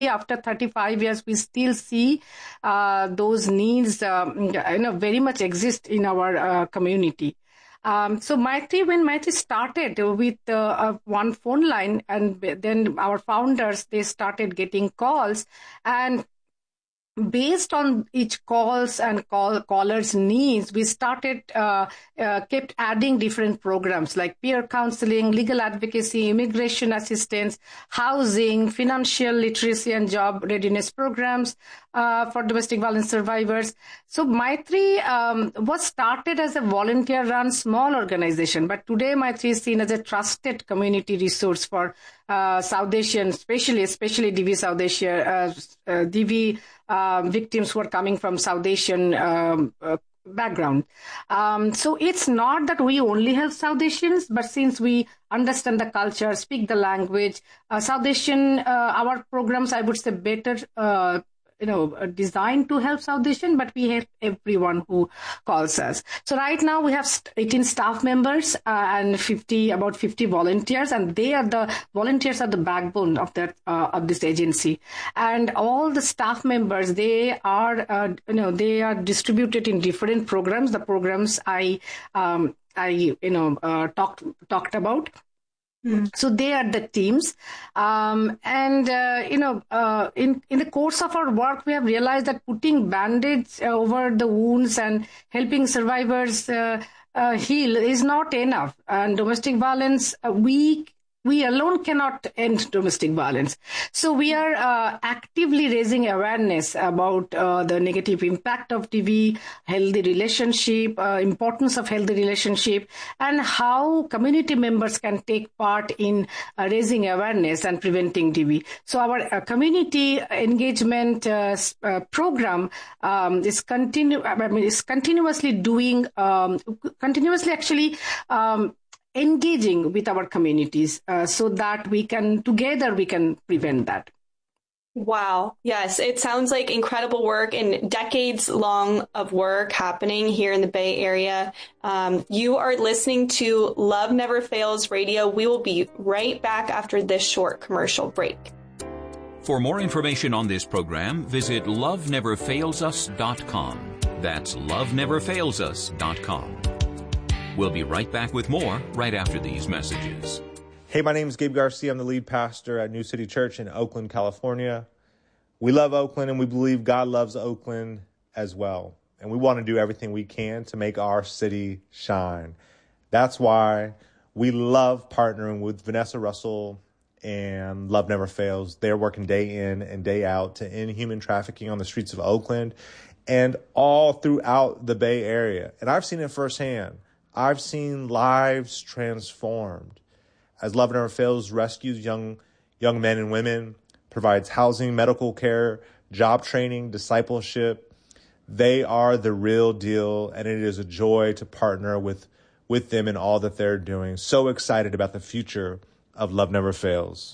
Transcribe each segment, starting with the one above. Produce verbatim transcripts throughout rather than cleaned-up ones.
after thirty-five years, we still see uh, those needs um, you know, very much exist in our uh, community. Um, so Maitri, when Maitri started with uh, uh, one phone line, and then our founders, they started getting calls, and based on each calls and call callers' needs, we started uh, uh, kept adding different programs like peer counseling, legal advocacy, immigration assistance, housing, financial literacy and job readiness programs uh, for domestic violence survivors. So Maitri um, was started as a volunteer-run small organization, but today Maitri is seen as a trusted community resource for uh, South Asian, especially especially D V South Asia, uh, uh, D V uh, victims who are coming from South Asian um, uh, background. Um, so it's not that we only help South Asians, but since we understand the culture, speak the language, uh, South Asian, uh, our programs, I would say, better uh, you know, designed to help South Asian, but we help everyone who calls us. So right now we have eighteen staff members uh, and fifty, about fifty volunteers, and they are the volunteers are the backbone of that uh, of this agency. And all the staff members, they are uh, you know they are distributed in different programs. The programs I um, I you know uh, talked talked about. Mm. So they are the teams. Um, and, uh, you know, uh, in, in the course of our work, we have realized that putting band-aids over the wounds and helping survivors uh, uh, heal is not enough. And domestic violence, uh, we We alone cannot end domestic violence. So we are uh, actively raising awareness about uh, the negative impact of D V, healthy relationship, uh, importance of healthy relationship, and how community members can take part in uh, raising awareness and preventing D V. So our uh, community engagement uh, uh, program um, is continu- I mean, is continuously doing, um, continuously actually um, engaging with our communities uh, so that we can, together we can prevent that. Wow. Yes, it sounds like incredible work and decades long of work happening here in the Bay Area. Um, you are listening to Love Never Fails Radio. We will be right back after this short commercial break. For more information on this program, visit love never fails us dot com. That's love never fails us dot com. We'll be right back with more right after these messages. Hey, my name is Gabe Garcia. I'm the lead pastor at New City Church in Oakland, California. We love Oakland, and we believe God loves Oakland as well. And we want to do everything we can to make our city shine. That's why we love partnering with Vanessa Russell and Love Never Fails. They're working day in and day out to end human trafficking on the streets of Oakland and all throughout the Bay Area. And I've seen it firsthand. I've seen lives transformed as Love Never Fails rescues young young men and women, provides housing, medical care, job training, discipleship. They are the real deal, and it is a joy to partner with, with them in all that they're doing. So excited about the future of Love Never Fails.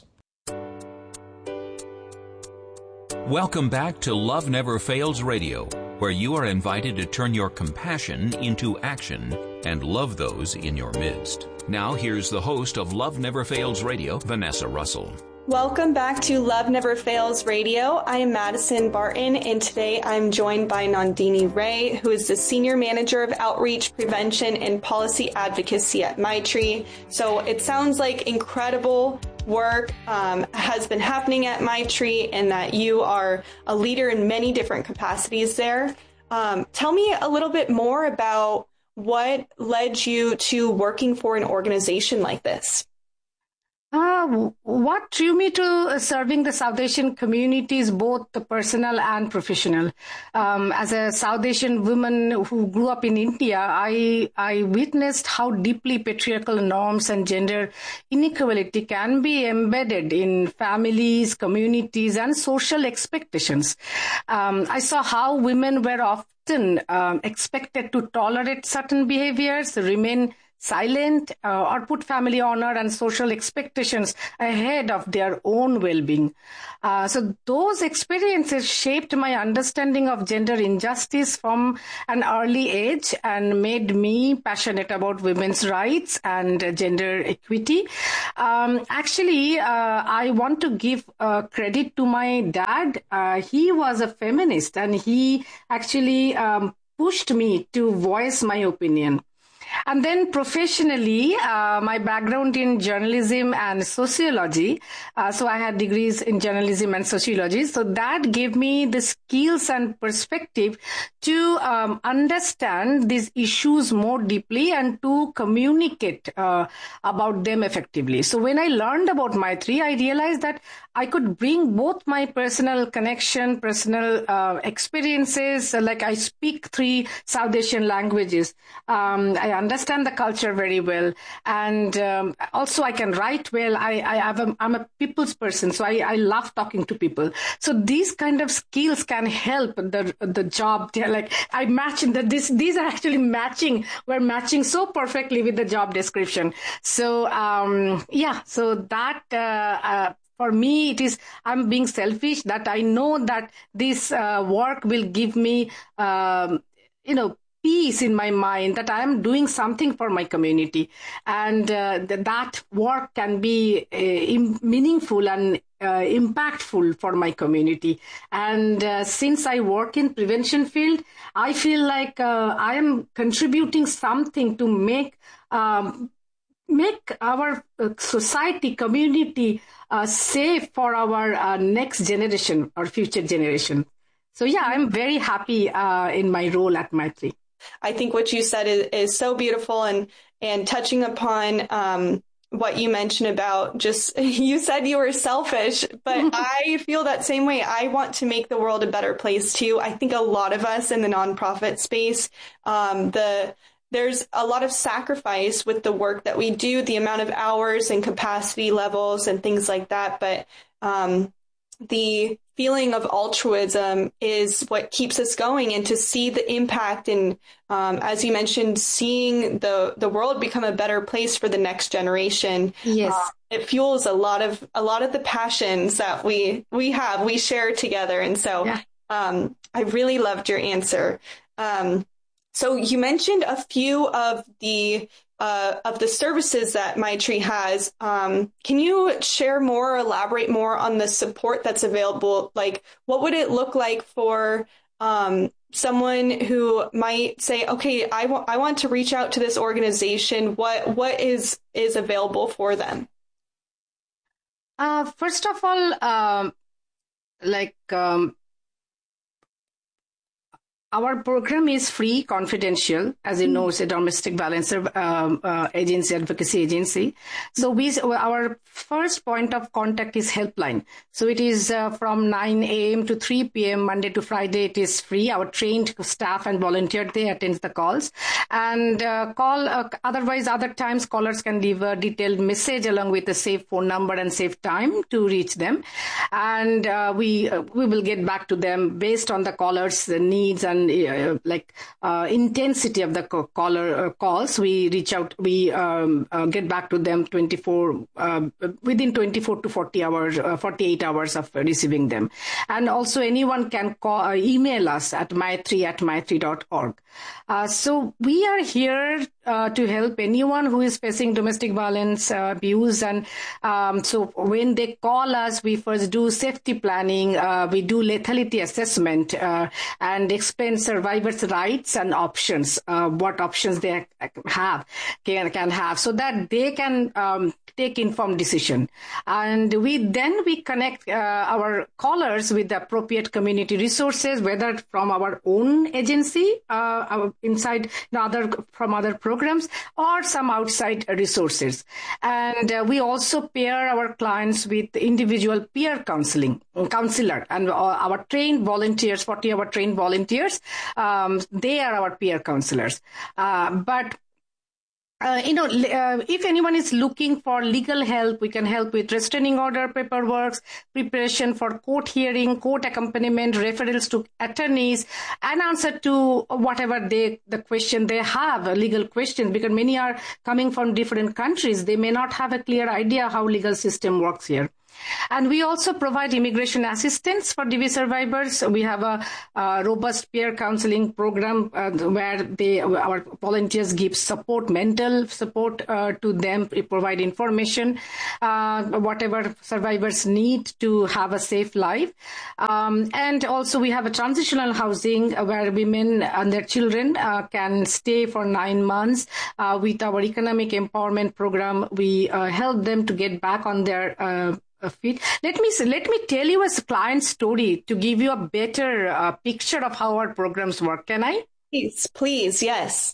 Welcome back to Love Never Fails Radio, where you are invited to turn your compassion into action and love those in your midst. Now here's the host of Love Never Fails Radio, Vanessa Russell. Welcome back to Love Never Fails Radio. I am Madison Barton, and today I'm joined by Nandini Ray, who is the Senior Manager of Outreach, Prevention, and Policy Advocacy at Maitri. So it sounds like incredible work um, has been happening at Maitri, and that you are a leader in many different capacities there. Um, tell me a little bit more about what led you to working for an organization like this. Uh, what drew me to serving the South Asian communities, both the personal and professional? Um, as a South Asian woman who grew up in India, I, I witnessed how deeply patriarchal norms and gender inequality can be embedded in families, communities, and social expectations. Um, I saw how women were often um, expected to tolerate certain behaviors, remain silent, uh, or put family honor and social expectations ahead of their own well-being. Uh, so those experiences shaped my understanding of gender injustice from an early age and made me passionate about women's rights and uh, gender equity. Um, actually, uh, I want to give uh, credit to my dad. Uh, he was a feminist, and he actually um, pushed me to voice my opinion. And then professionally, uh, my background in journalism and sociology. Uh, so I had degrees in journalism and sociology. So that gave me the skills and perspective to um, understand these issues more deeply and to communicate uh, about them effectively. So when I learned about Maitri, I realized that I could bring both my personal connection, personal uh, experiences, like I speak three South Asian languages. Um, I understand the culture very well. And um, also I can write well. I, I have a, I'm a people's person, so I, I love talking to people. So these kind of skills can help the the job. They're like I match the, this. These are actually matching. We're matching so perfectly with the job description. So um, yeah, so that uh, uh, for me, it is, I'm being selfish that I know that this uh, work will give me, um, you know, peace in my mind that I am doing something for my community, and uh, th- that work can be uh, im- meaningful and uh, impactful for my community. And uh, since I work in prevention field, I feel like uh, I am contributing something to make um, make our uh, society, community uh, safe for our uh, next generation or future generation. So yeah, I'm very happy uh, in my role at Maitri. I think what you said is, is so beautiful, and, and touching upon um, what you mentioned about just, you said you were selfish, but I feel that same way. I want to make the world a better place too. I think a lot of us in the nonprofit space, um, the there's a lot of sacrifice with the work that we do, the amount of hours and capacity levels and things like that. But um, the feeling of altruism is what keeps us going, and to see the impact and, um, as you mentioned, seeing the, the world become a better place for the next generation. Yes. Uh, it fuels a lot of a lot of the passions that we we have, we share together. And so yeah. um, I really loved your answer. Um, So you mentioned a few of the uh, of the services that Maitri has. Um, can you share more or elaborate more on the support that's available? Like, what would it look like for um, someone who might say, okay, I, w- I want to reach out to this organization? What what is is available for them? Uh, first of all, um, like um, our program is free, confidential. As you know, it's a domestic violence um, uh, agency, advocacy agency. So we, our first point of contact is helpline. So it is uh, from nine a.m. to three p.m. Monday to Friday. It is free. Our trained staff and volunteer, they attend the calls. And uh, call, uh, otherwise, other times callers can leave a detailed message along with a safe phone number and safe time to reach them. And uh, we uh, we will get back to them based on the caller's needs and Uh, like uh, intensity of the co- caller uh, calls. We reach out, we um, uh, get back to them twenty-four uh, within twenty-four to forty hours, uh, forty-eight hours of receiving them. And also anyone can call, uh, email us at maitri at maitri dot org. Uh, so we are here uh, to help anyone who is facing domestic violence, uh, abuse. And um, so when they call us, we first do safety planning, uh, we do lethality assessment, uh, and explain survivors' rights and options, uh, what options they have, can, can have, so that they can um, take informed decision. And we then we connect uh, our callers with the appropriate community resources, whether from our own agency, uh, our inside other from other programs, or some outside resources. And uh, we also pair our clients with individual peer counseling counselor and uh, our trained volunteers, forty hour trained volunteers. Um, they are our peer counselors. Uh, but Uh, you know, uh, if anyone is looking for legal help, we can help with restraining order paperwork, preparation for court hearing, court accompaniment, referrals to attorneys, and answer to whatever they the question they have, a legal question, because many are coming from different countries. They may not have a clear idea how legal system works here. And we also provide immigration assistance for D V survivors. We have a, a robust peer counseling program uh, where they, our volunteers give support, mental support uh, to them, provide information, uh, whatever survivors need to have a safe life. Um, and also we have a transitional housing where women and their children uh, can stay for nine months. Uh, with our economic empowerment program, we uh, help them to get back on their uh, feet. Let me let me tell you a client story to give you a better uh, picture of how our programs work. Can I? Please, please, yes.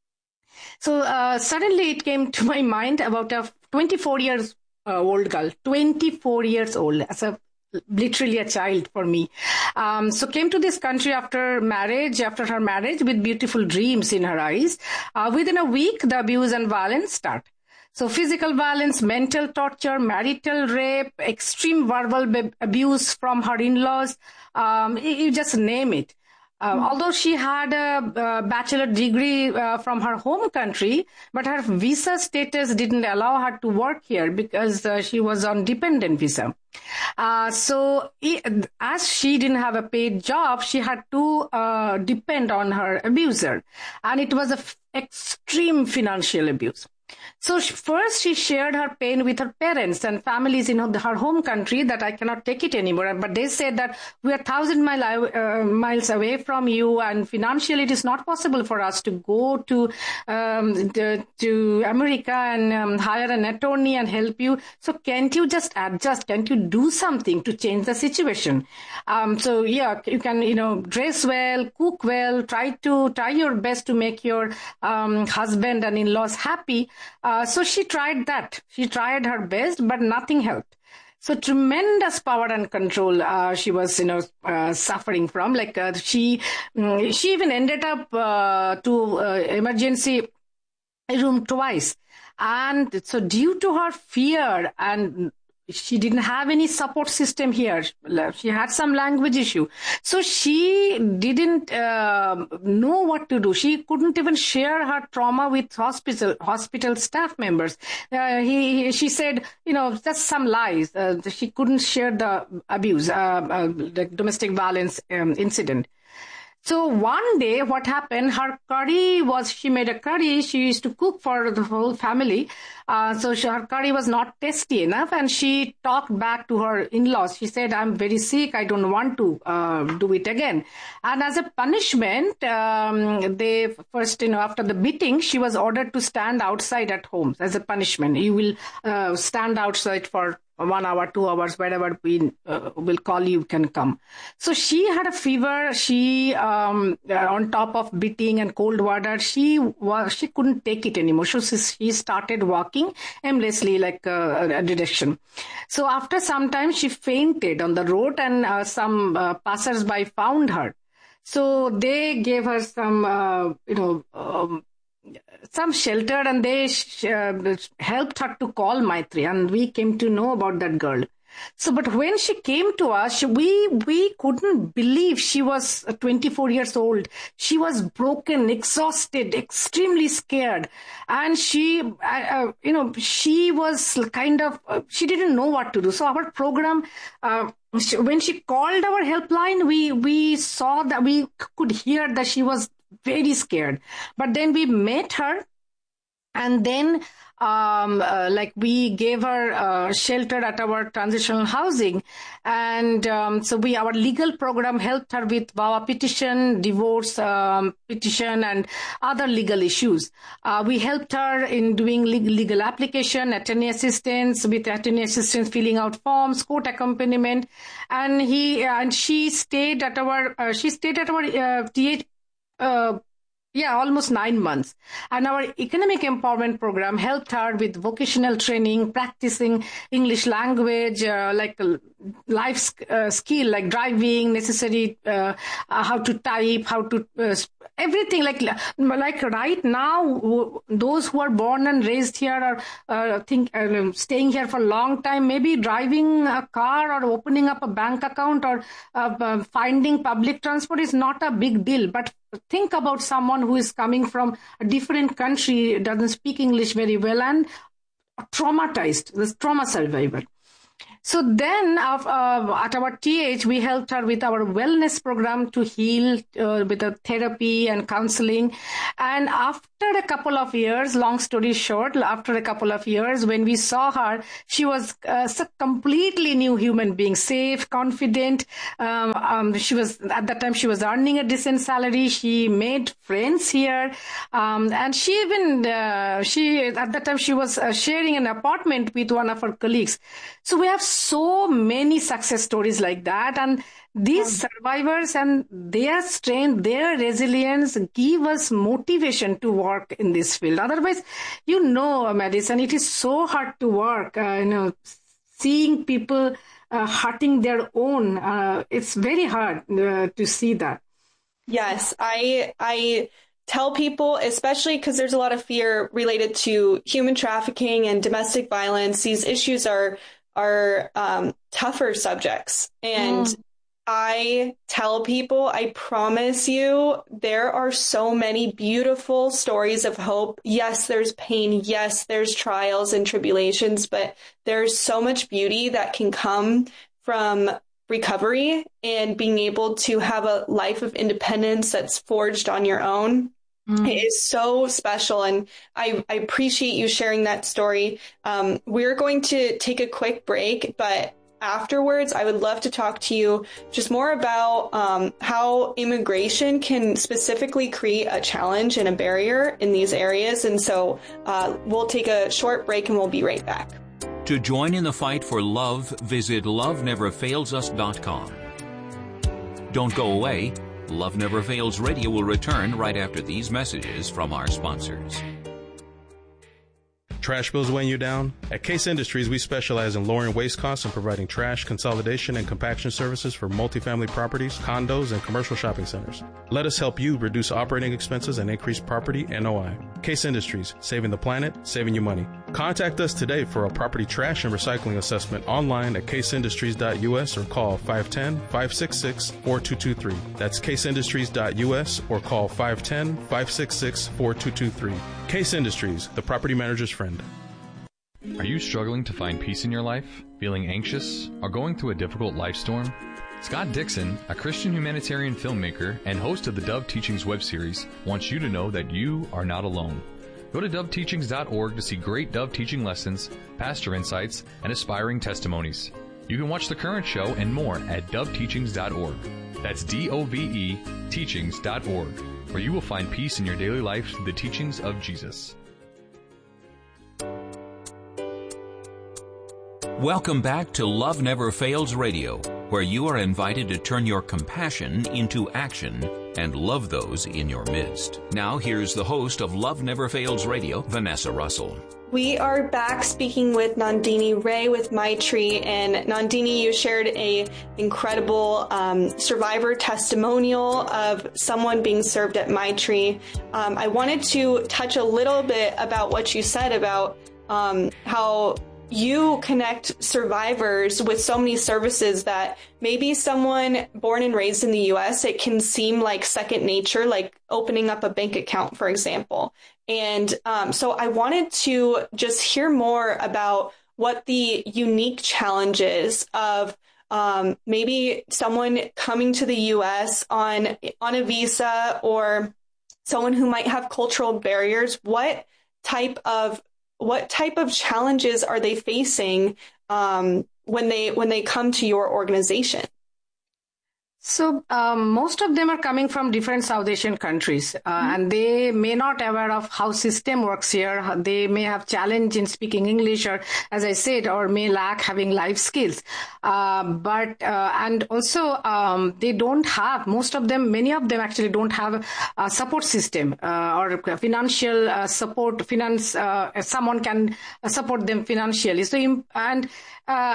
So uh, suddenly it came to my mind about a twenty-four years uh, old girl, twenty-four years old, as a literally a child for me. Um, so came to this country after marriage, after her marriage, with beautiful dreams in her eyes. Uh, within a week, the abuse and violence start. So physical violence, mental torture, marital rape, extreme verbal b- abuse from her in-laws, um, you, you just name it. Uh, mm-hmm. Although she had a, a bachelor degree uh, from her home country, but her visa status didn't allow her to work here because uh, she was on dependent visa. Uh, so it, as she didn't have a paid job, she had to uh, depend on her abuser. And it was an f- extreme financial abuse. So first she shared her pain with her parents and families in her home country that I cannot take it anymore. But they said that we are thousand mile, uh, miles away from you, and financially it is not possible for us to go to um, the, to America and um, hire an attorney and help you. So can't you just adjust? Can't you do something to change the situation? Um, so yeah, you can, you know, dress well, cook well, try to try your best to make your um, husband and in-laws happy. Uh, so she tried that. She tried her best, but nothing helped. So tremendous power and control uh, she was, you know, uh, suffering from. Like uh, she, um, she even ended up uh, to uh, emergency room twice. And so due to her fear, and she didn't have any support system here. She had some language issue. So she didn't uh, know what to do. She couldn't even share her trauma with hospital hospital staff members. Uh, he, she said, you know, just some lies. Uh, she couldn't share the abuse, uh, uh, the domestic violence um, incident. So one day what happened, her curry was, she made a curry, she used to cook for the whole family. Uh, so she, her curry was not tasty enough, and she talked back to her in-laws. She said, I'm very sick, I don't want to uh, do it again. And as a punishment, um, they first, you know, after the beating, she was ordered to stand outside at home as a punishment. You will uh, stand outside for one hour, two hours, wherever we uh, will call you, can come. So she had a fever. She, um, uh, on top of beating and cold water, she was, she couldn't take it anymore. So she started walking aimlessly like uh, a direction. So after some time, she fainted on the road, and uh, some uh, passers-by found her. So they gave her some, uh, you know, um, some shelter, and they uh, helped her to call Maitri, and we came to know about that girl. So, but when she came to us, we we couldn't believe she was twenty-four years old. She was broken, exhausted, extremely scared, and she, uh, you know, she was kind of, uh, she didn't know what to do. So our program, uh, she, when she called our helpline, we we saw that we could hear that she was very scared. But then we met her, and then um, uh, like we gave her uh, shelter at our transitional housing. And um, so we, our legal program helped her with V A W A petition, divorce um, petition, and other legal issues. Uh, we helped her in doing legal application, attorney assistance, with attorney assistance filling out forms, court accompaniment. And he and she stayed at our uh, she stayed at our uh, T H Uh, yeah, almost nine months. And our economic empowerment program helped her with vocational training, practicing English language, uh, like, you life uh, skill like driving, necessary, uh, uh, how to type, how to, uh, everything. Like, like right now, those who are born and raised here are uh, think uh, staying here for a long time, maybe driving a car or opening up a bank account or uh, uh, finding public transport is not a big deal. But think about someone who is coming from a different country, doesn't speak English very well, and traumatized, this trauma survivor. So then uh, uh, at our T H, we helped her with our wellness program to heal uh, with the therapy and counseling. And after a couple of years, long story short, after a couple of years, when we saw her, she was uh, a completely new human being, safe, confident. Um, um, she was, at that time, she was earning a decent salary. She made friends here. Um, and she even, uh, she, at that time, she was uh, sharing an apartment with one of her colleagues. So we have so many success stories like that. And these survivors and their strength, their resilience give us motivation to work in this field. Otherwise, you know, Madison, it is so hard to work, uh, you know, seeing people uh, hurting their own. Uh, it's very hard uh, to see that. Yes, I, I tell people, especially because there's a lot of fear related to human trafficking and domestic violence. These issues are are um, tougher subjects. And mm. I tell people, I promise you, there are so many beautiful stories of hope. Yes, there's pain. Yes, there's trials and tribulations, but there's so much beauty that can come from recovery and being able to have a life of independence that's forged on your own. Mm. It is so special, and I, I appreciate you sharing that story. Um, we're going to take a quick break, but afterwards, I would love to talk to you just more about um, how immigration can specifically create a challenge and a barrier in these areas. And so uh, we'll take a short break and we'll be right back. To join in the fight for love, visit love never fails us dot com. Don't go away. Love Never Fails Radio will return right after these messages from our sponsors. Trash bills weighing you down? At Case Industries, we specialize in lowering waste costs and providing trash consolidation and compaction services for multifamily properties, condos, and commercial shopping centers. Let us help you reduce operating expenses and increase property N O I. Case Industries, saving the planet, saving you money. Contact us today for a property trash and recycling assessment online at case industries dot u s or call five one zero, five six six, four two two three. That's case industries dot u s or call five one zero, five six six, four two two three. Case Industries, the property manager's friend. Are you struggling to find peace in your life, feeling anxious, or going through a difficult life storm? Scott Dixon, a Christian humanitarian filmmaker and host of the Dove Teachings web series, wants you to know that you are not alone. Go to dove teachings dot org to see great Dove teaching lessons, pastor insights, and aspiring testimonies. You can watch the current show and more at dove teachings dot org. That's D O V E teachings dot org, where you will find peace in your daily life through the teachings of Jesus. Welcome back to Love Never Fails Radio, where you are invited to turn your compassion into action and love those in your midst. Now here's the host of Love Never Fails Radio, Vanessa Russell. We are back speaking with Nandini Ray with Maitri, and Nandini, you shared a incredible um, survivor testimonial of someone being served at Maitri. Um, I wanted to touch a little bit about what you said about um, how you connect survivors with so many services that maybe someone born and raised in the U S, it can seem like second nature, like opening up a bank account, for example. And um, so I wanted to just hear more about what the unique challenges of um, maybe someone coming to the U S on on a visa, or someone who might have cultural barriers. What type of What type of challenges are they facing um, when they when they come to your organization? So um, most of them are coming from different South Asian countries, uh, mm-hmm. and they may not aware of how system works here. They may have challenge in speaking English, or as I said, or may lack having life skills. Uh, but uh, and also um, they don't have, most of them, many of them actually don't have a support system uh, or financial uh, support. Finance, uh, someone can support them financially. So and. Uh,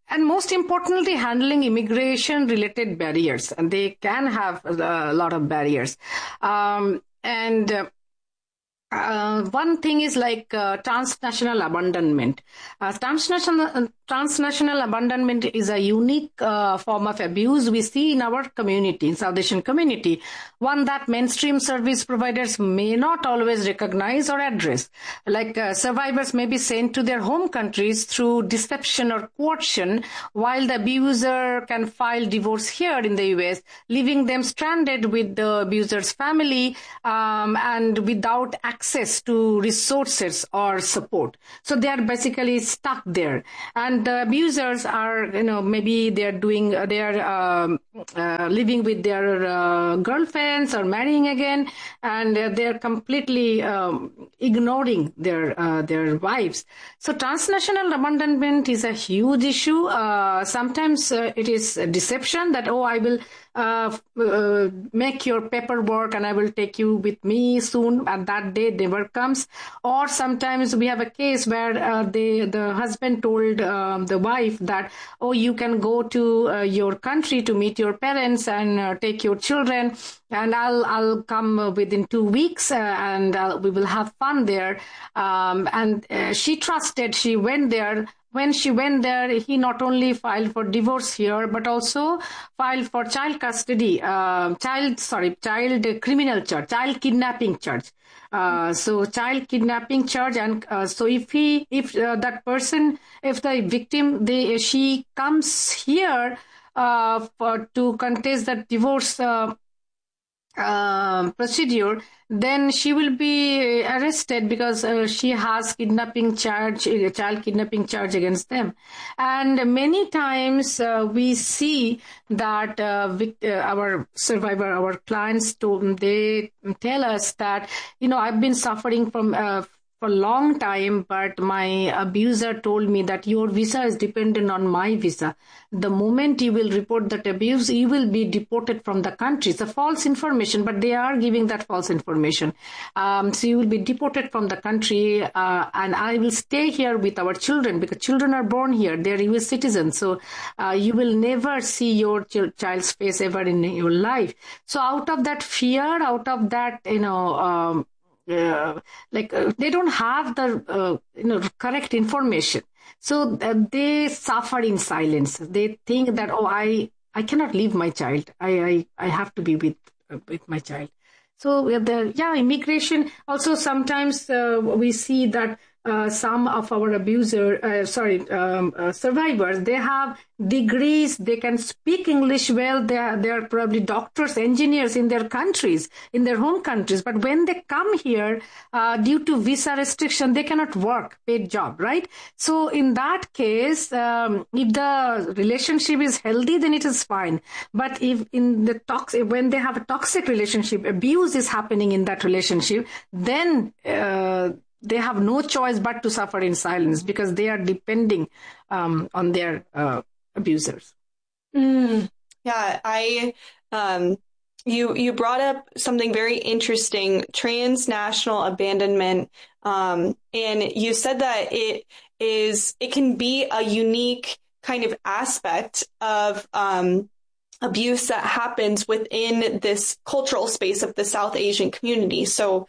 and most importantly, handling immigration-related barriers. And they can have a lot of barriers. Um, and uh, Uh, one thing is like uh, transnational abandonment. Uh, transnational uh, transnational abandonment is a unique uh, form of abuse we see in our community, in South Asian community, one that mainstream service providers may not always recognize or address. Like uh, survivors may be sent to their home countries through deception or coercion, while the abuser can file divorce here in the U S, leaving them stranded with the abuser's family um, and without access access to resources or support. So they are basically stuck there. And the abusers are, you know, maybe they're doing, they're um, uh, living with their uh, girlfriends or marrying again, and uh, they're completely um, ignoring their uh, their wives. So transnational abandonment is a huge issue. Uh, sometimes uh, it is a deception that, oh, I will Uh, uh, make your paperwork and I will take you with me soon, and that day never comes. Or sometimes we have a case where uh, they, the husband told um, the wife that, oh, you can go to uh, your country to meet your parents and uh, take your children, and I'll I'll come uh, within two weeks uh, and uh, we will have fun there. Um, and uh, she trusted, she went there. When she went there, he not only filed for divorce here, but also filed for child custody, uh, child, sorry, child criminal charge, child kidnapping charge. Uh, so child kidnapping charge. And uh, so if he, if uh, that person, if the victim, they, she comes here uh, for, to contest the divorce uh, uh, procedure, then she will be arrested because uh, she has kidnapping charge, uh, child kidnapping charge against them. And many times uh, we see that uh, vict- uh, our survivor, our clients, to, they tell us that, you know, I've been suffering from uh, for a long time, but my abuser told me that your visa is dependent on my visa. The moment you will report that abuse, you will be deported from the country. It's a false information, but they are giving that false information. Um, so you will be deported from the country, uh, and I will stay here with our children because children are born here. They're U S citizens. So uh, you will never see your ch- child's face ever in your life. So out of that fear, out of that, you know, um, Uh, like uh, they don't have the uh, you know correct information, so uh, they suffer in silence. They think that, oh, I I cannot leave my child. I I, I have to be with uh, with my child. So uh, the yeah immigration also sometimes uh, we see that uh, some of our abuser uh, sorry um, uh, survivors, they have degrees, they can speak English well, they are, they are probably doctors, engineers in their countries, in their home countries, but when they come here uh, due to visa restriction, they cannot work paid job, right? So in that case, um, if the relationship is healthy, then it is fine. But if in the toxic, when they have a toxic relationship, abuse is happening in that relationship, then uh, they have no choice but to suffer in silence because they are depending um, on their uh, abusers. Mm, yeah, I um, you you brought up something very interesting: transnational abandonment, um, and you said that it is it can be a unique kind of aspect of um, abuse that happens within this cultural space of the South Asian community. So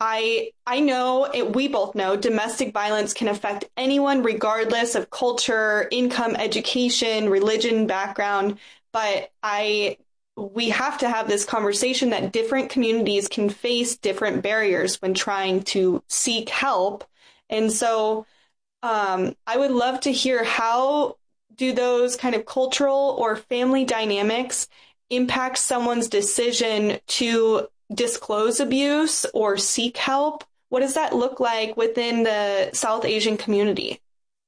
I I know, it, we both know, domestic violence can affect anyone regardless of culture, income, education, religion, background. But I we have to have this conversation that different communities can face different barriers when trying to seek help. And so um, I would love to hear, how do those kind of cultural or family dynamics impact someone's decision to disclose abuse or seek help? What does that look like within the South Asian community?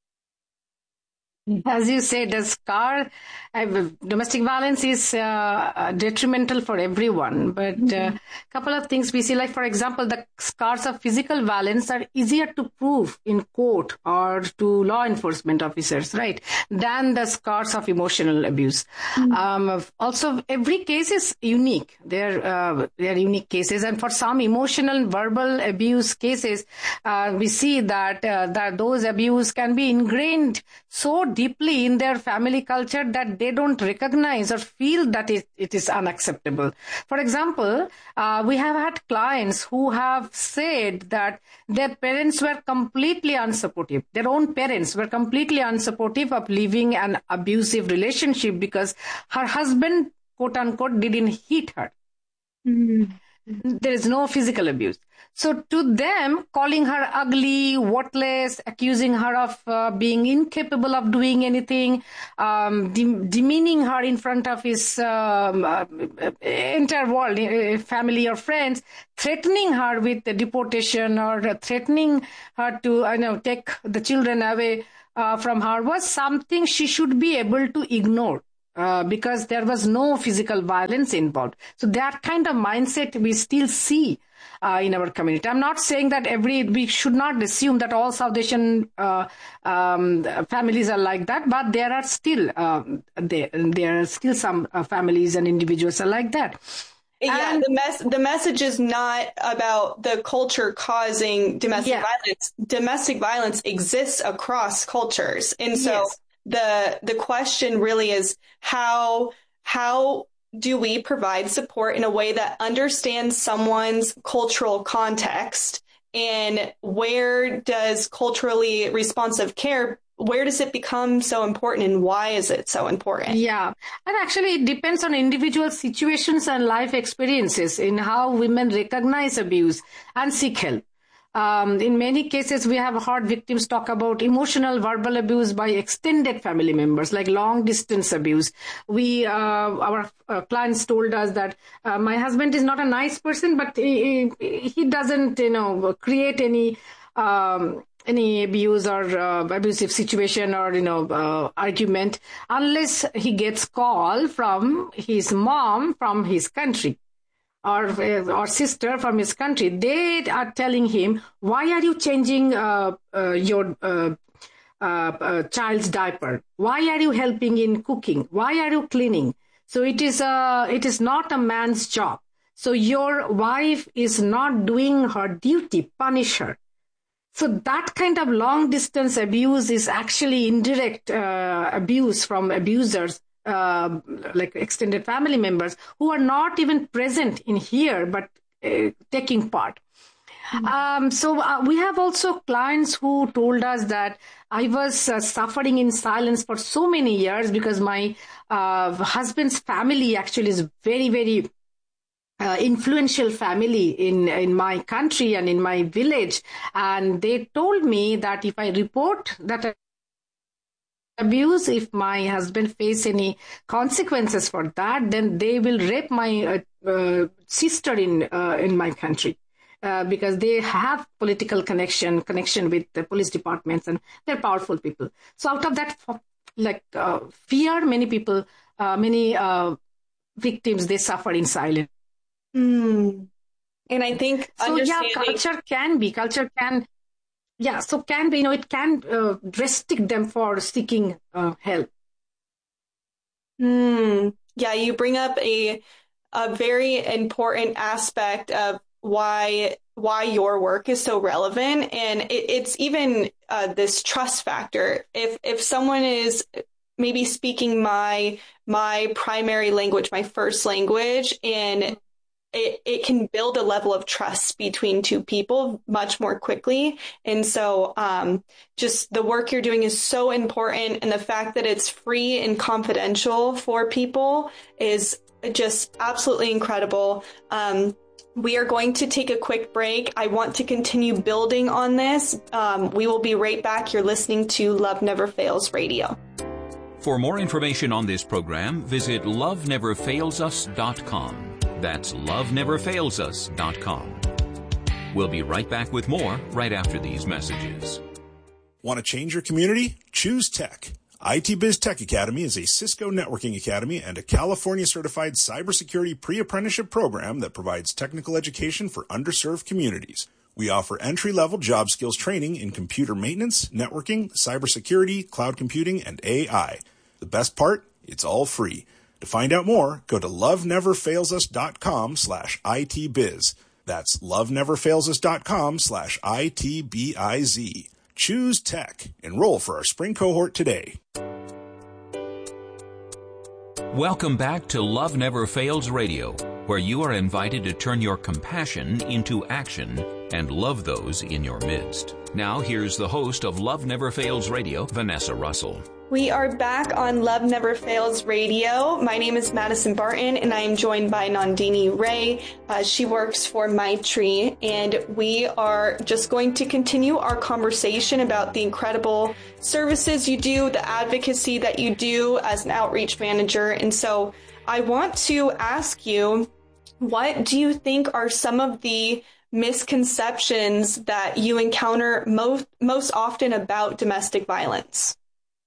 As you said, the scar, uh, domestic violence is uh, detrimental for everyone. But a mm-hmm. uh, couple of things we see, like, for example, the scars of physical violence are easier to prove in court or to law enforcement officers, right, than the scars of emotional abuse. Mm-hmm. Um, also, every case is unique. They're, uh, they're unique cases. And for some emotional verbal abuse cases, uh, we see that, uh, that those abuse can be ingrained so deeply in their family culture that they don't recognize or feel that it, it is unacceptable. For example, uh, we have had clients who have said that their parents were completely unsupportive. Their own parents were completely unsupportive of living an abusive relationship because her husband, quote unquote, didn't hit her. Mm-hmm. There is no physical abuse. So to them, calling her ugly, worthless, accusing her of uh, being incapable of doing anything, um, de- demeaning her in front of his um, uh, entire world, uh, family or friends, threatening her with deportation or threatening her to, you know, take the children away uh, from her was something she should be able to ignore. Uh, because there was no physical violence involved. So that kind of mindset we still see uh, in our community. I'm not saying that every, we should not assume that all South Asian uh, um, families are like that, but there are still, uh, there, there are still some uh, families and individuals are like that. Yeah, and the mess the message is not about the culture causing domestic yeah. violence. Domestic violence exists across cultures. And so yes. the the question really is how how do we provide support in a way that understands someone's cultural context, and where does culturally responsive care, where does it become so important, and why is it so important? Yeah. And actually it depends on individual situations and life experiences in how women recognize abuse and seek help. Um, in many cases, we have heard victims talk about emotional verbal abuse by extended family members, like long distance abuse. We, uh, our uh, clients told us that uh, my husband is not a nice person, but he, he doesn't, you know, create any, um, any abuse or uh, abusive situation or, you know, uh, argument unless he gets call from his mom from his country. Or, or sister from his country. They are telling him, why are you changing uh, uh, your uh, uh, uh, child's diaper? Why are you helping in cooking? Why are you cleaning? So it is a, it is not a man's job. So your wife is not doing her duty, punish her. So that kind of long distance abuse is actually indirect uh, abuse from abusers. Uh, like extended family members who are not even present in here, but uh, taking part. Mm-hmm. Um, so uh, we have also clients who told us that I was uh, suffering in silence for so many years because my uh, husband's family actually is very, very uh, influential family in, in my country and in my village. And they told me that if I report that abuse, if my husband face any consequences for that, then they will rape my uh, uh, sister in uh, in my country uh, because they have political connection connection with the police departments and they're powerful people. So out of that, like uh, fear, many people, uh, many uh, victims, they suffer in silence. Mm. And I think so. Yeah, culture can be culture can. Yeah, so can be, you know, it can uh, restrict them for seeking uh, help. Mm, yeah, you bring up a a very important aspect of why why your work is so relevant, and it, it's even uh, this trust factor. If if someone is maybe speaking my my primary language, my first language, and It, it can build a level of trust between two people much more quickly. And so um, just the work you're doing is so important. And the fact that it's free and confidential for people is just absolutely incredible. Um, we are going to take a quick break. I want to continue building on this. Um, we will be right back. You're listening to Love Never Fails Radio. For more information on this program, visit love never fails us dot com. That's love never fails us dot com. We'll be right back with more right after these messages. Want to change your community? Choose Tech. I T Biz Tech Academy is a Cisco networking academy and a California-certified cybersecurity pre-apprenticeship program that provides technical education for underserved communities. We offer entry-level job skills training in computer maintenance, networking, cybersecurity, cloud computing, and A I. The best part? It's all free. To find out more, go to love never fails us dot com slash I T biz. That's love never fails us dot com slash I T B I Z. Choose Tech. Enroll for our spring cohort today. Welcome back to Love Never Fails Radio, where you are invited to turn your compassion into action and love those in your midst. Now, here's the host of Love Never Fails Radio, Vanessa Russell. We are back on Love Never Fails Radio. My name is Madison Barton, and I am joined by Nandini Ray. Uh, she works for Maitri, and we are just going to continue our conversation about the incredible services you do, the advocacy that you do as an outreach manager. And so I want to ask you, what do you think are some of the misconceptions that you encounter most, most often about domestic violence?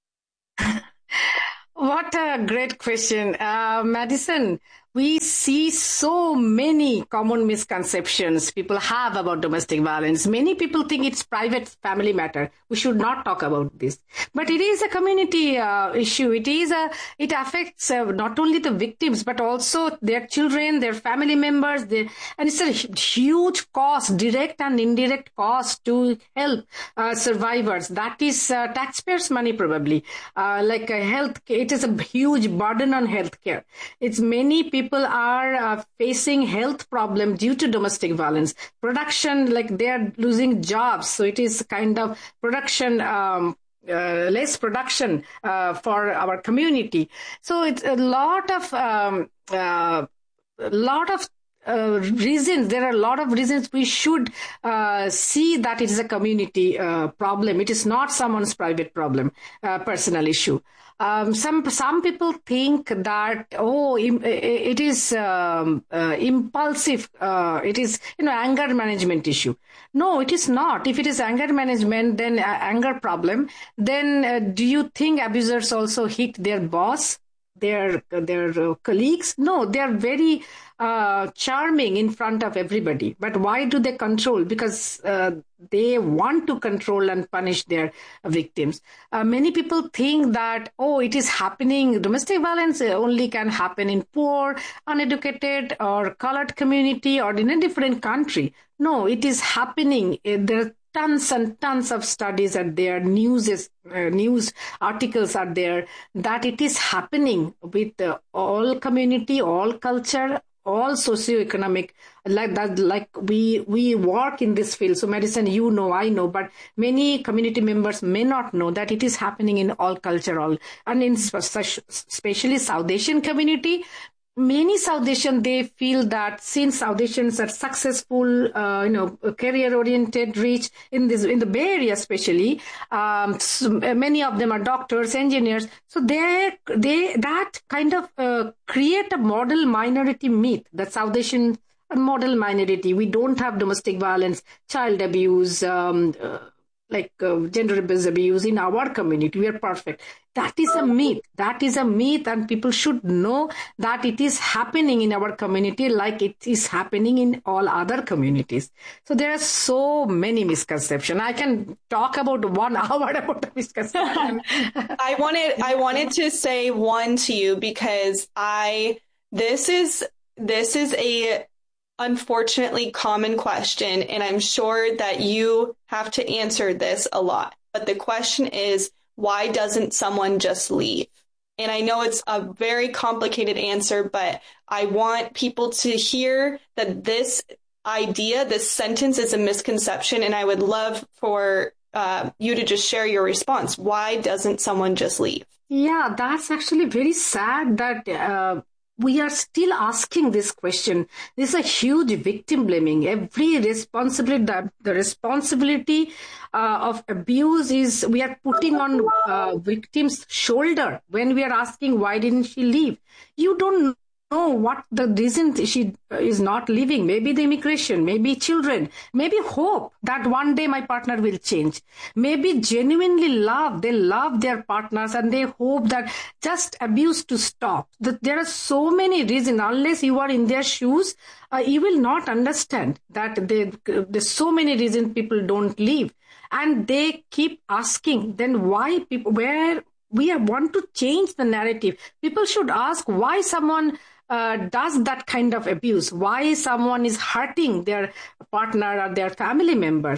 What a great question. Uh, Madison, we see so many common misconceptions people have about domestic violence. Many people think it's private family matter. We should not talk about this. But it is a community uh, issue. It is a, it affects uh, not only the victims, but also their children, their family members. Their, and it's a huge cost, direct and indirect cost to help uh, survivors. That is uh, taxpayers' money probably. Uh, like a health, it is a huge burden on healthcare. It's many people People are uh, facing health problems due to domestic violence. Production, like they are losing jobs. So it is kind of production, um, uh, less production uh, for our community. So it's a lot of, um, uh, a lot of Uh, reasons. There are a lot of reasons we should uh, see that it is a community uh, problem. It is not someone's private problem, uh, personal issue. Um, some some people think that, oh, im- it is um, uh, impulsive. Uh, it is, you know, anger management issue. No, it is not. If it is anger management, then uh, anger problem, then uh, do you think abusers also hit their boss, their their uh, colleagues? No, they are very uh, charming in front of everybody. But why do they control? Because uh, they want to control and punish their victims. Uh, many people think that, oh, it is happening. Domestic violence only can happen in poor, uneducated, or colored community, or in a different country. No, it is happening. There are tons and tons of studies are there, news is, uh, news articles are there, that it is happening with uh, all community, all culture, all socioeconomic, like that, like we we work in this field. So Madison, you know, I know, but many community members may not know that it is happening in all culture, all, and in especially South Asian community. Many South Asians, they feel that since South Asians are successful, uh, you know, career-oriented, rich in this, in the Bay Area especially, um, so many of them are doctors, engineers. So they, they, that kind of uh, create a model minority myth, that South Asian model minority. We don't have domestic violence, child abuse, um, uh, like uh, gender-based abuse in our community. We are perfect. That is a myth. That is a myth, and people should know that it is happening in our community like it is happening in all other communities. So there are so many misconceptions. I can talk about one hour about the misconception. I wanted I wanted to say one to you because I this is this is a unfortunately common question, and I'm sure that you have to answer this a lot. But the question is, why doesn't someone just leave? And I know it's a very complicated answer, but I want people to hear that this idea, this sentence is a misconception, and I would love for uh, you to just share your response. Why doesn't someone just leave? Yeah, that's actually very sad that uh, we are still asking this question. This is a huge victim blaming. Every responsibility, the, the responsibility uh, of abuse is we are putting on uh, victim's shoulder when we are asking, why didn't she leave? You don't know what the reason she is not leaving. Maybe the immigration, maybe children, maybe hope that one day my partner will change. Maybe genuinely love. They love their partners and they hope that just abuse to stop. There are so many reasons. Unless you are in their shoes, uh, you will not understand that they, there's so many reasons people don't leave. And they keep asking, then why people, where we want to change the narrative. People should ask why someone Uh, does that kind of abuse, why someone is hurting their partner or their family members.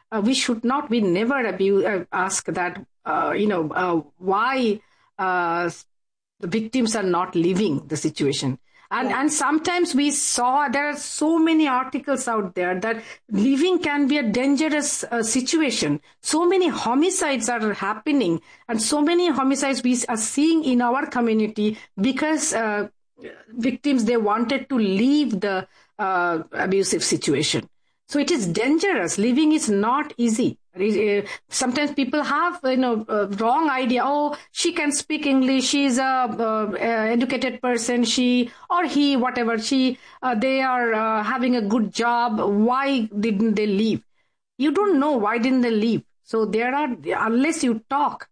uh, we should not, we never abuse, uh, ask that, uh, you know, uh, why uh, the victims are not leaving the situation. And yeah. and sometimes we saw, there are so many articles out there that leaving can be a dangerous uh, situation. So many homicides are happening, and so many homicides we are seeing in our community because uh, victims, they wanted to leave the uh, abusive situation. So it is dangerous. Living is not easy. Sometimes people have, you know, a wrong idea. Oh, she can speak English. She's a, a, a educated person. She or he, whatever. She, uh, they are uh, having a good job. Why didn't they leave? You don't know why didn't they leave. So there are, unless you talk.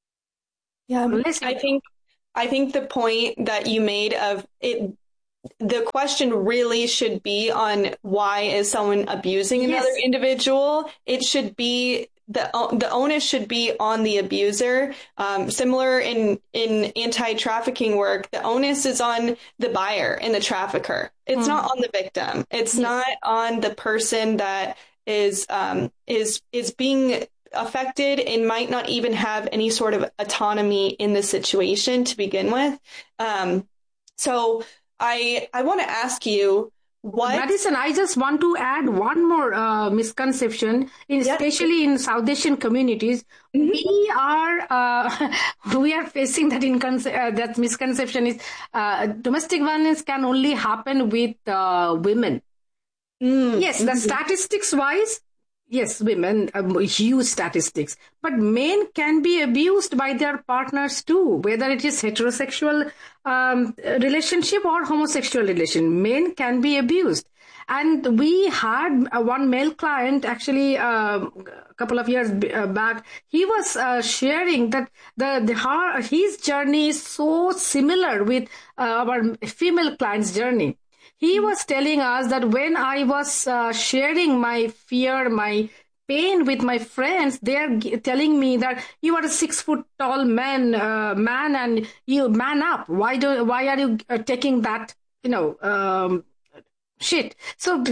Yeah, unless you I think, I think the point that you made of it. The question really should be on why is someone abusing another yes. individual. It should be the the onus should be on the abuser. Um, similar in in anti-trafficking work, the onus is on the buyer and the trafficker. It's mm. not on the victim. It's yes. not on the person that is um, is is being affected and might not even have any sort of autonomy in the situation to begin with. Um, so. I I want to ask you what... Madison, I just want to add one more uh, misconception, in, yes. especially in South Asian communities. Mm-hmm. We are uh, we are facing that incon- uh, that misconception is uh, domestic violence can only happen with uh, women. Mm-hmm. Yes, the mm-hmm. statistics wise, yes, women, um, huge statistics. But men can be abused by their partners too, whether it is heterosexual um, relationship or homosexual relation. Men can be abused. And we had uh, one male client actually uh, a couple of years b- uh, back. He was uh, sharing that the, the her, his journey is so similar with uh, our female client's journey. He was telling us that when I was uh, sharing my fear, my pain with my friends, they are g- telling me that you are a six foot tall man, uh, man, and you man up. Why do? Why are you uh, taking that? You know, um, shit. So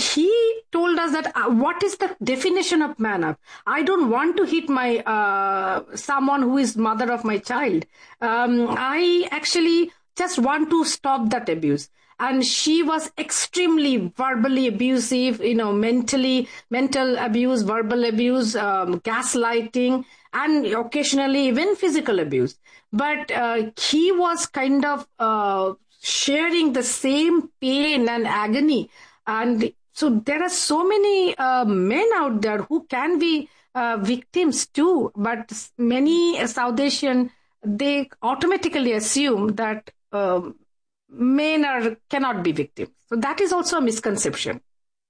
he told us that uh, what is the definition of man up? I don't want to hit my uh, someone who is mother of my child. Um, I actually just want to stop that abuse. And she was extremely verbally abusive, you know, mentally, mental abuse, verbal abuse, um, gaslighting, and occasionally even physical abuse. But uh, he was kind of uh, sharing the same pain and agony. And so there are so many uh, men out there who can be uh, victims too. But many South Asian, they automatically assume that um, men are cannot be victims. So that is also a misconception.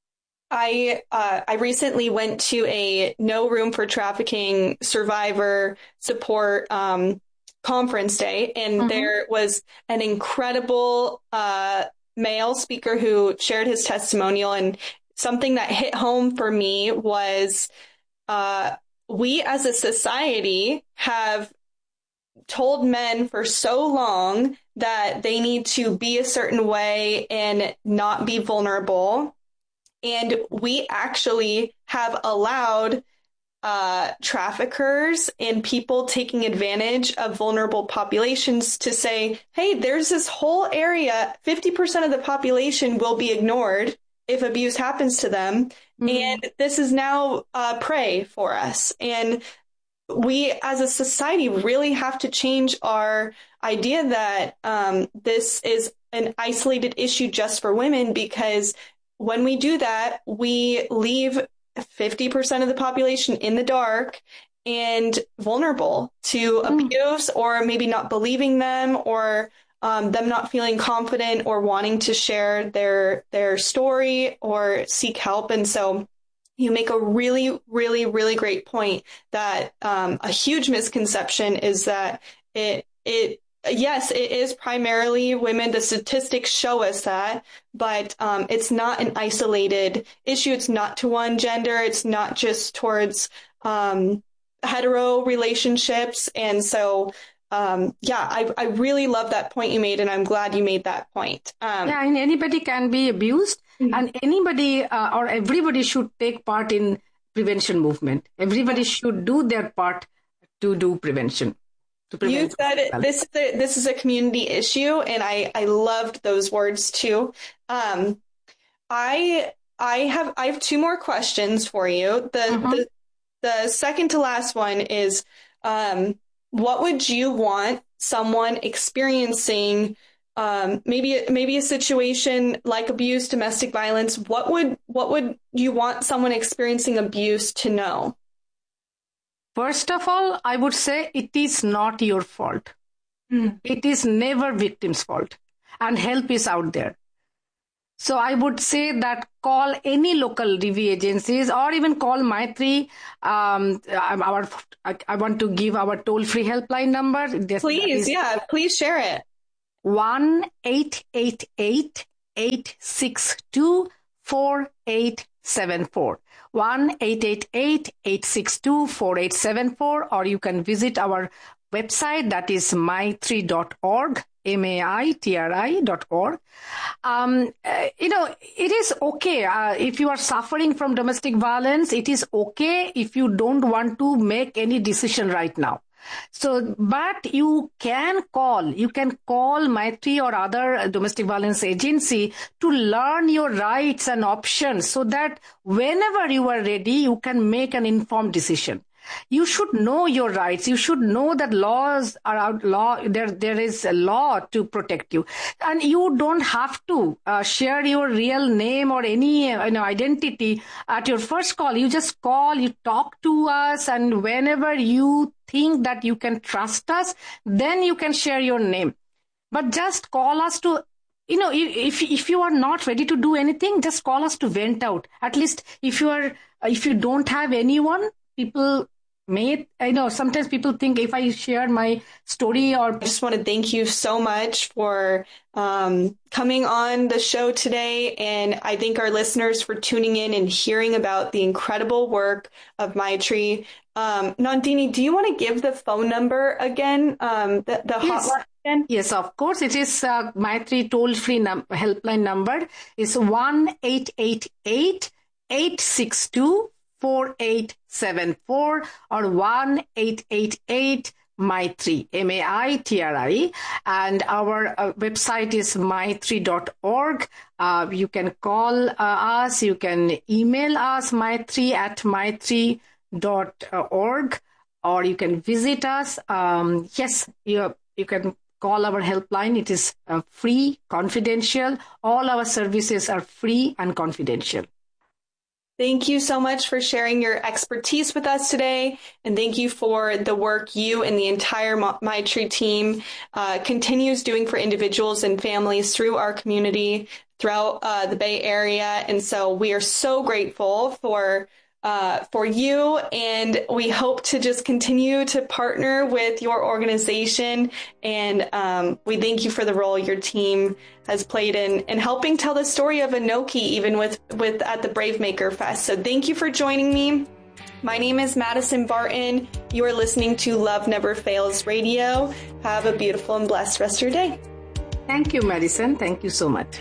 I uh, I recently went to a No Room for Trafficking survivor support um, conference day, and mm-hmm. there was an incredible uh, male speaker who shared his testimonial. And something that hit home for me was uh, we as a society have told men for so long that they need to be a certain way and not be vulnerable. And we actually have allowed uh, traffickers and people taking advantage of vulnerable populations to say, hey, there's this whole area, fifty percent of the population will be ignored if abuse happens to them. Mm-hmm. And this is now uh, prey for us. And we as a society really have to change our idea that um, this is an isolated issue just for women, because when we do that, we leave fifty percent of the population in the dark and vulnerable to mm. abuse, or maybe not believing them, or um, them not feeling confident or wanting to share their their story or seek help. And so you make a really, really, really great point that um, a huge misconception is that it, it, yes, it is primarily women. The statistics show us that, but um, it's not an isolated issue. It's not to one gender. It's not just towards um, hetero relationships. And so, um, yeah, I, I really love that point you made, and I'm glad you made that point. Um, yeah, and anybody can be abused. And anybody uh, or everybody should take part in prevention movement. Everybody should do their part to do prevention. To you said it, this, is a, this is a community issue, and I, I loved those words too. Um, I I have I have two more questions for you. The mm-hmm. the, the second to last one is, um, what would you want someone experiencing um, maybe maybe a situation like abuse, domestic violence? What would what would you want someone experiencing abuse to know? First of all, I would say it is not your fault. Mm. It is never victim's fault, and help is out there. So I would say that call any local D V agencies, or even call Maitri. Um, our, I want to give our toll-free helpline number. Please, yeah, please share it. one eight eight eight, eight six two, four eight seven four. one eight eight eight, eight six two, four eight seven four, or you can visit our website, that is maitri dot org, M A I T R I dot org. Um, uh, you know, it is okay uh, if you are suffering from domestic violence. It is okay if you don't want to make any decision right now. So, but you can call, you can call Maitri or other domestic violence agency to learn your rights and options, so that whenever you are ready, you can make an informed decision. You should know your rights. You should know that laws are out. Law there. There is a law to protect you, and you don't have to uh, share your real name or any uh, you know identity at your first call. You just call. You talk to us, and whenever you think that you can trust us, then you can share your name. But just call us to. You know, if if you are not ready to do anything, just call us to vent out. At least if you are, if you don't have anyone, people may, I know sometimes people think if I share my story or... I just want to thank you so much for um, coming on the show today. And I thank our listeners for tuning in and hearing about the incredible work of Maitri. Um, Nandini, do you want to give the phone number again, um, the, the yes. hotline again? Yes, of course. It is uh, Maitri toll-free num- helpline number is one eight eight eight, eight six two, four eight seven four or one eight eight eight Maitri, M A I T R I. And our uh, website is maitri dot org. Uh, you can call uh, us. You can email us, maitri at maitri dot org, or you can visit us. Um, yes, you, you can call our helpline. It is uh, free, confidential. All our services are free and confidential. Thank you so much for sharing your expertise with us today. And thank you for the work you and the entire Maitri team uh, continues doing for individuals and families through our community, throughout uh, the Bay Area. And so we are so grateful for Uh, for you, and we hope to just continue to partner with your organization. And um, we thank you for the role your team has played in, in helping tell the story of Anoki, even with, with at the Brave Maker Fest. So thank you for joining me. My name is Madison Barton. You are listening to Love Never Fails Radio. Have a beautiful and blessed rest of your day. Thank you, Madison. Thank you so much.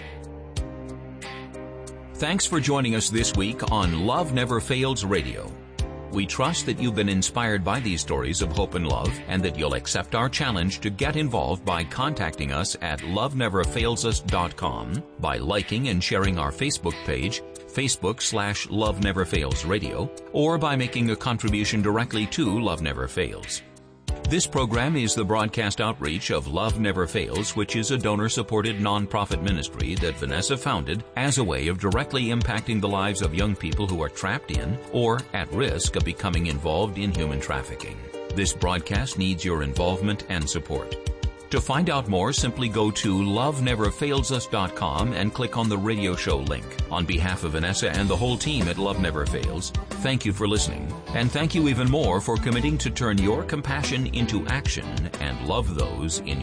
Thanks for joining us this week on Love Never Fails Radio. We trust that you've been inspired by these stories of hope and love, and that you'll accept our challenge to get involved by contacting us at love never fails us dot com, by liking and sharing our Facebook page, Facebook slash Love Never Fails Radio, or by making a contribution directly to Love Never Fails. This program is the broadcast outreach of Love Never Fails, which is a donor-supported nonprofit ministry that Vanessa founded as a way of directly impacting the lives of young people who are trapped in or at risk of becoming involved in human trafficking. This broadcast needs your involvement and support. To find out more, simply go to love never fails us dot com and click on the radio show link. On behalf of Vanessa and the whole team at Love Never Fails, thank you for listening. And thank you even more for committing to turn your compassion into action and love those in